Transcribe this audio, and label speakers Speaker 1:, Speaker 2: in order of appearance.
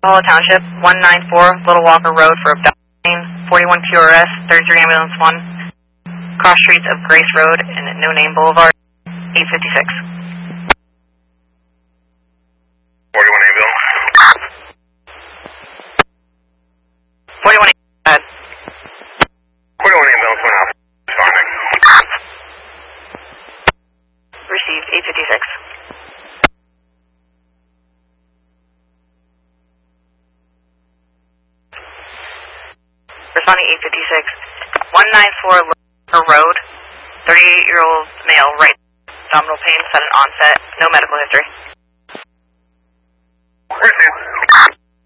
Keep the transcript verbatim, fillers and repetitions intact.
Speaker 1: Osceola Township, one nine four Little Walker Road for abduction, forty-one Q R S, thirty-three Ambulance one, cross streets of Grace Road and No Name Boulevard, eight fifty-six.
Speaker 2: forty-one Ambulance.
Speaker 1: forty-one Ambulance.
Speaker 2: forty-one Ambulance, one out. Responding.
Speaker 1: Received, eight fifty-six. Responding eight fifty-six. one nine four Little Road, thirty-eight-year-old male, right abdominal pain, sudden onset, no medical history.
Speaker 2: Received.